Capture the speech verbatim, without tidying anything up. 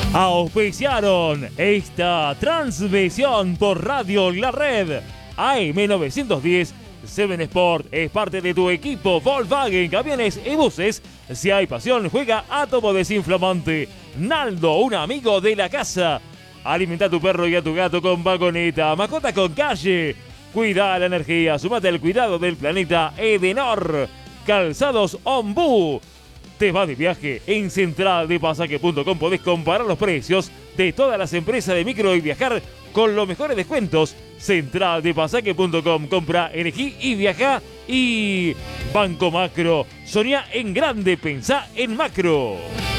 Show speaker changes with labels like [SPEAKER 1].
[SPEAKER 1] Auspiciaron esta transmisión por Radio La Red. A M novecientos diez Seven Sport es parte de tu equipo Volkswagen, camiones y buses. Si hay pasión, juega Átomo Desinflamante. Naldo, un amigo de la casa. Alimenta a tu perro y a tu gato con Vagoneta. Mascota con Calle. Cuida la energía, sumate al cuidado del planeta Edenor. Calzados Ombú. Te vas de viaje en central de pasaje punto com. Podés comparar los precios de todas las empresas de micro y viajar con los mejores descuentos. central de pasaje punto com. Compra, elegí y viaja. Y Banco Macro. Soñá en grande, pensá en macro.